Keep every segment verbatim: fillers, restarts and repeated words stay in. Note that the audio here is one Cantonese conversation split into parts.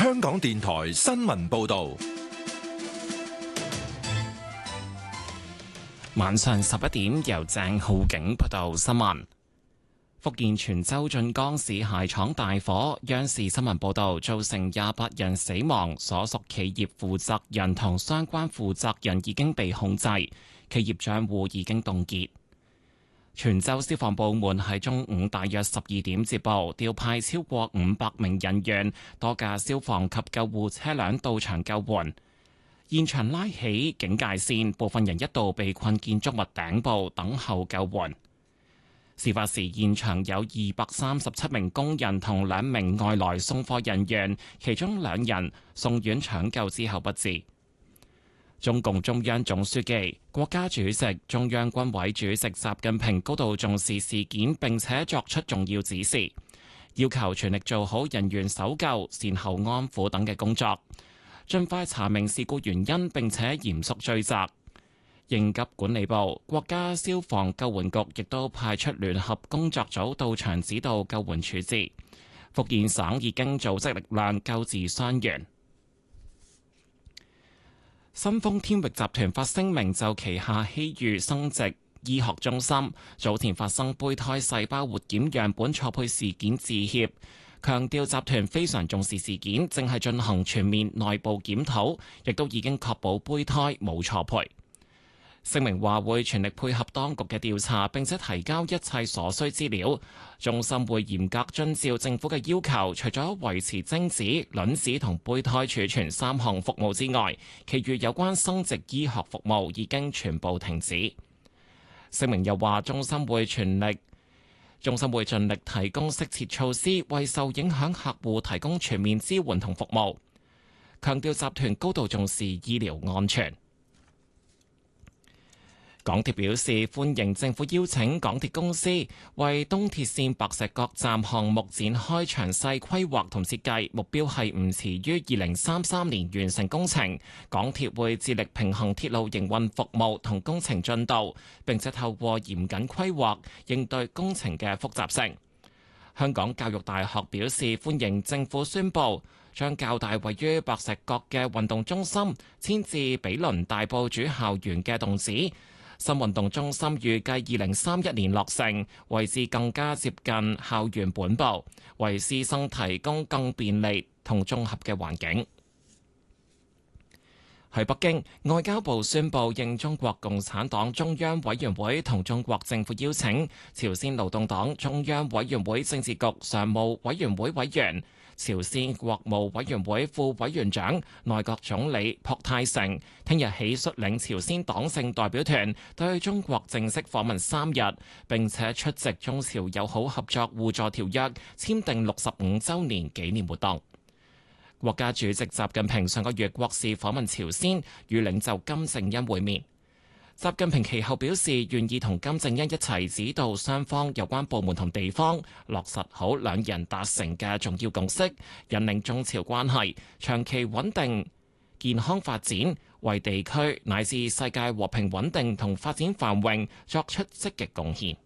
香港電台新聞報道。 晚上十一點，由鄭浩景報道新聞。福建泉州晉江市鞋廠大火，央視新聞報道造成廿八人死亡，所屬企業負責人同相關負責人已經被控制，企業賬戶已經凍結。泉州消防部門喺中午大約十二點接報，調派超過五百名人員、多架消防及救護車輛到場救援。現場拉起警戒線，部分人一度被困建築物頂部等候救援。事發時現場有二百三十七名工人同兩名外來送貨人員，其中兩人送院搶救之後不治。中共中央總書記、國家主席、中央軍委主席習近平高度重視事件，並且作出重要指示，要求全力做好人員搜救、善後安撫等嘅工作，盡快查明事故原因，並且嚴肅追責。應急管理部、國家消防救援局亦都派出聯合工作組到場指導救援處置。福建省已經組織力量救治傷員。新豐天域集團發聲明就旗下希裕生殖醫學中心早前發生胚胎細胞活檢樣本錯配事件致歉，強調集團非常重視事件，正係進行全面內部檢討，亦都已經確保胚胎冇錯配。聲明話會全力配合當局嘅調查，並且提交一切所需資料。中心會嚴格遵照政府嘅要求，除咗維持精子、卵子同胚胎儲存三項服務之外，其餘有關生殖醫學服務已經全部停止。聲明又話，中心會全力，中心會盡力提供適切措施，為受影響客戶提供全面支援同服務。強調集團高度重視醫療安全。港鐵表示歡迎政府邀請港鐵公司為東鐵線白石角站項目展開詳細規劃同設計，目標係唔遲於二零三三年完成工程。港鐵會致力平衡鐵路營運服務同工程進度，並且透過嚴謹規劃應對工程嘅複雜性。香港教育大學表示歡迎政府宣布將較大位於白石角嘅運動中心遷至毗鄰大埔主校園嘅洞子。新運動中心預計二零三一年落成，位置更加接近校園本部，為師生提供更便利同綜合嘅環境。喺北京，外交部宣布應中國共產黨中央委員會同中國政府邀請，朝鮮勞動黨中央委員會政治局常務委員會委員、朝鮮國務委員會副委員長、內閣總理朴泰成聽日起率領朝鮮黨政代表團對中國正式訪問三日，並且出席中朝友好合作互助條約簽訂六十五週年紀念活動。國家主席習近平上個月國事訪問朝鮮，與領袖金正恩會面。習近平其後表示願意同金正恩一齊指導雙方有關部門同地方落實好兩人達成嘅重要共識，引領中朝關係長期穩定健康發展，為地區乃至世界和平穩定同發展繁榮作出積極貢獻。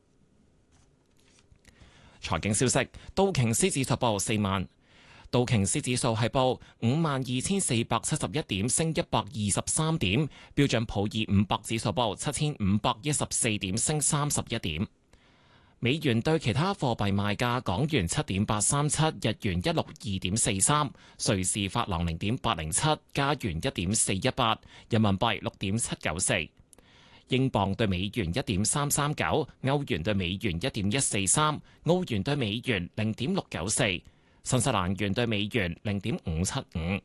財經消息，道瓊斯指數報四萬。道瓊斯指數係報五萬二千四百七十一點，升一百二十三點。標準普爾五百指數報七千五百一十四點，升三十一點。美元對其他貨幣賣價：港元七點八三七，日元一六二點四三，瑞士法郎零點八零七，加元一點四一八，人民幣六點七九四，英鎊對美元一點三三九，歐元對美元一點一四三，澳元對美元零點六九四。新西蘭元對美元零點五七五。